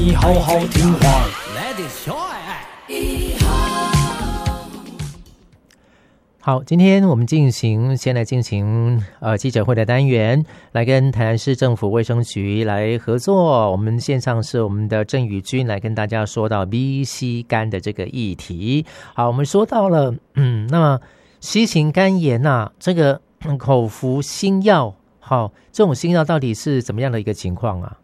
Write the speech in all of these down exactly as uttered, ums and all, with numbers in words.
你好好听话。好，今天我们进行先来进行呃记者会的单元，来跟台南市政府卫生局来合作。我们线上是我们的郑宇君来跟大家说到 B C 肝的这个议题。好，我们说到了嗯，那么 C 型肝炎啊，这个口服新药，好，这种新药到底是怎么样的一个情况啊？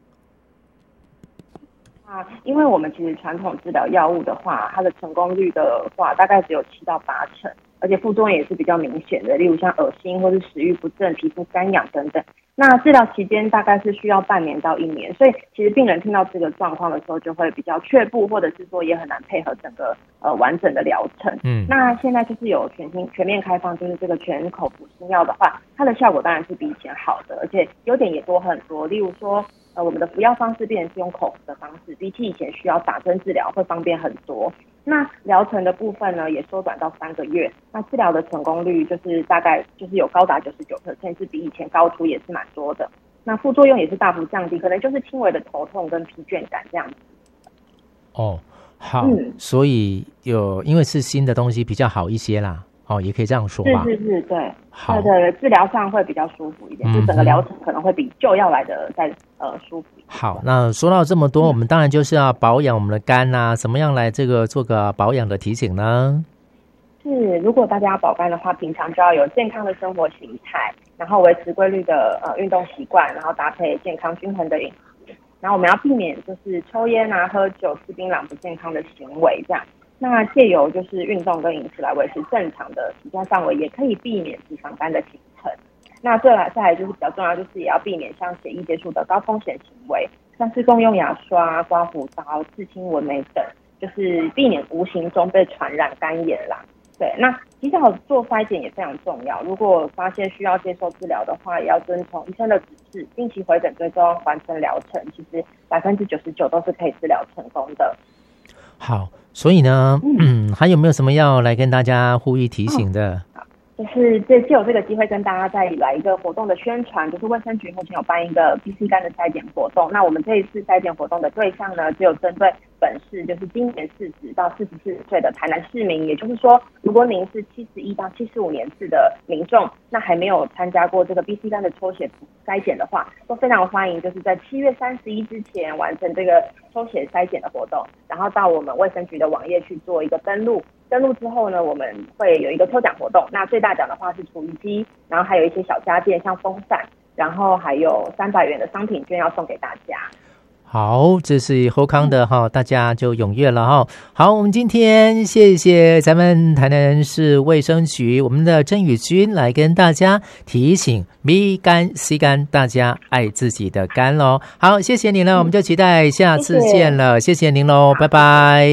啊，因为我们其实传统治疗药物的话，它的成功率的话大概只有七到八成，而且副作用也是比较明显的，例如像恶心或是食欲不振、皮肤干痒等等。那治疗期间大概是需要半年到一年，所以其实病人听到这个状况的时候就会比较却步，或者是说也很难配合整个呃完整的疗程。嗯，那现在就是有全新全面开放，就是这个全口服新药的话，它的效果当然是比以前好的，而且优点也多很多，例如说。呃，我们的服药方式变成是用口服的方式，比起以前需要打针治疗会方便很多。那疗程的部分呢，也缩短到三个月。那治疗的成功率就是大概就是有高达九十九%，甚至比以前高出也是蛮多的。那副作用也是大幅降低，可能就是轻微的头痛跟疲倦感这样子。 哦，好，嗯、所以有因为是新的东西比较好一些啦。哦，也可以这样说吧。 是是是，对，好，对对，治疗上会比较舒服一点，嗯、就整个疗程可能会比旧药来的再呃舒服一点。 好，那说到这么多，嗯、我们当然就是要保养我们的肝啊，怎么样来这个做个保养的提醒呢？ 是，如果大家要保肝的话，平常就要有健康的生活形态，然后维持规律的呃运动习惯，然后搭配健康均衡的饮食，然后我们要避免就是抽烟啊、喝酒、吃槟榔不健康的行为这样。那借由就是运动跟饮食来维持正常的体重范围，也可以避免脂肪肝的形成。那再来再来就是比较重要，就是也要避免像血液接触的高风险行为，像是共用牙刷、刮胡刀、刺青纹眉等，就是避免无形中被传染肝炎啦。对，那及早做筛检也非常重要。如果发现需要接受治疗的话，也要遵从医生的指示，定期回诊追踪，完成疗程。其实百分之九十九都是可以治疗成功的。 好，所以呢，嗯，还有没有什么要来跟大家呼吁提醒的？ 哦、就是这借有这个机会跟大家再来一个活动的宣传，就是卫生局目前有办一个 B C 肝的筛检活动。那我们这一次筛检活动的对象呢，只有针对本市，就是今年四十到四十四岁的台南市民，也就是说，如果您是七十一到七十五年次的民众，那还没有参加过这个 B C 肝的抽血筛检的话，都非常欢迎，就是在七月三十一之前完成这个抽血筛检的活动，然后到我们卫生局的网页去做一个登录。登录之后呢，我们会有一个抽奖活动。那最大奖的话是厨余机，然后还有一些小家电，像风扇，然后还有三百元的商品券要送给大家。 好，这是后康的哈，大家就踊跃了哈。好，我们今天谢谢咱们台南市卫生局我们的郑宇君来跟大家提醒 B 肝 C 肝，大家爱自己的肝咯。好，谢谢您了，我们就期待下次见了，谢谢，谢谢您咯，拜拜。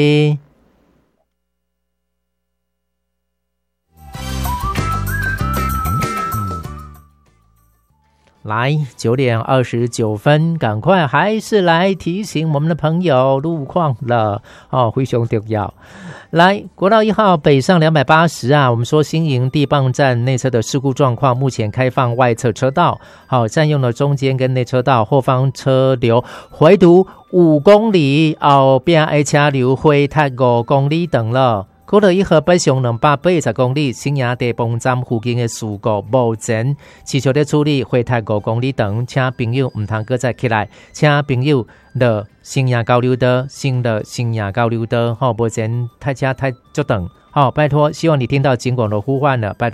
来，九点二十九分，赶快还是来提醒我们的朋友路况了哦，非常重要。来，国道一号北上两百八十啊，我们说新营地磅站内侧的事故状况，目前开放外侧车道，好、哦，占用了中间跟内车道，后方车流回堵五公里，后边的车流回拓五公里等了。国道一号北上两百八十公里，新营地磅站附近的事故目前持续在处理，回拓五公里等，请朋友唔通搁再起来，请朋友的新营交流道、新的新营交流道，好，目前太车太久等，好，拜托，希望你听到警广的呼唤了，拜托。